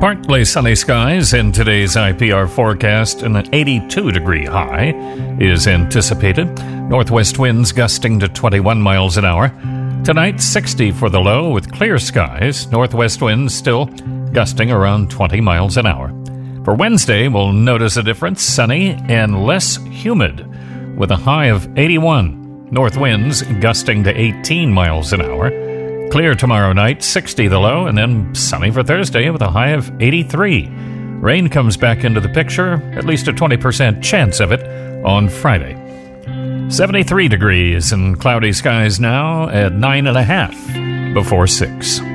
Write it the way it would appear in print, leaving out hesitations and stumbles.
Partly sunny skies in today's IPR forecast, and an 82-degree high is anticipated. Northwest winds gusting to 21 miles an hour. Tonight, 60 for the low with clear skies. Northwest winds still gusting around 20 miles an hour. For Wednesday, we'll notice a difference, sunny and less humid with a high of 81. North winds gusting to 18 miles an hour. Clear tomorrow night, 60 the low, and then sunny for Thursday with a high of 83. Rain comes back into the picture, at least a 20% chance of it on Friday. 73 degrees and cloudy skies now at 9.5 before 6.